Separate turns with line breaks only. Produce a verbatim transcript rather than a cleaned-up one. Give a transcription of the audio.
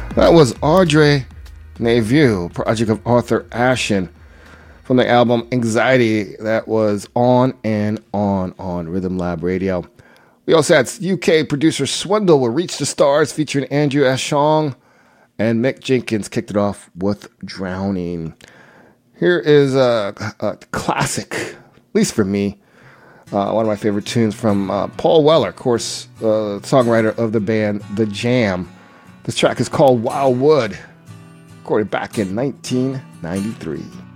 That was Audrey Neveu, project of Arthur Ashen, from the album Anxiety. That was on and on on Rhythm Lab Radio. We also had U K producer Swindle will Reach the Stars featuring Andrew Ashong, and Mick Jenkins kicked it off with Drowning. Here is a, a classic, at least for me, uh, one of my favorite tunes from uh, Paul Weller, of course, uh, songwriter of the band The Jam. This track is called Wildwood, recorded back in nineteen ninety-three.